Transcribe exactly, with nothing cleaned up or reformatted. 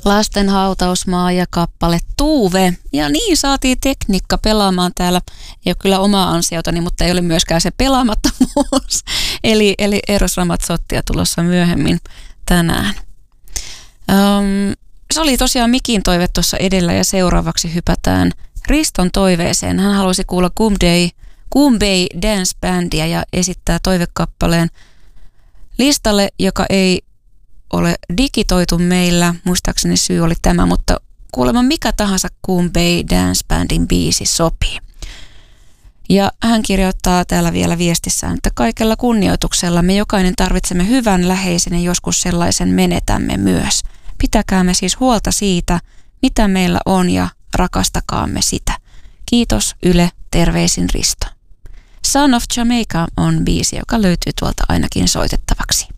Lasten hautausmaa ja kappale Tuve. Ja niin saatiin tekniikka pelaamaan täällä. Ei ole kyllä omaa ansiotani, mutta ei ole myöskään se pelaamattomuus. eli, eli Eros Ramazzottia tulossa myöhemmin tänään. Um, se oli tosiaan Mikin toive tuossa edellä ja seuraavaksi hypätään Riston toiveeseen. Hän halusi kuulla Goombay, Goombay Dance Bandia ja esittää toivekappaleen listalle, joka ei ole digitoitu meillä. Muistaakseni syy oli tämä, mutta kuulemma mikä tahansa Goombay Dance Bandin biisi sopii. Ja hän kirjoittaa täällä vielä viestissään, että kaikella kunnioituksella me jokainen tarvitsemme hyvän läheisen ja joskus sellaisen menetämme myös. Pitäkäämme siis huolta siitä, mitä meillä on ja rakastakaamme sitä. Kiitos Yle, terveisin Risto. Son of Jamaica on biisi, joka löytyy tuolta ainakin soitettavaksi.